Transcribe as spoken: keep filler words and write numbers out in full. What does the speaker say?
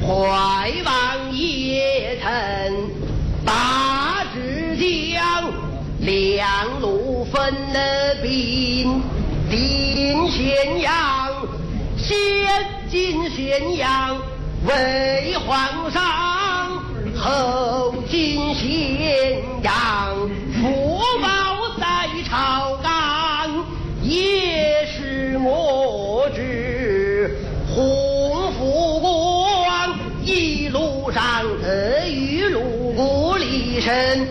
怀王也臣大致将两路分了兵，定咸阳，先进咸阳为皇上，后进咸阳福报在朝纲，也是我知洪福光一路上得与路过离身。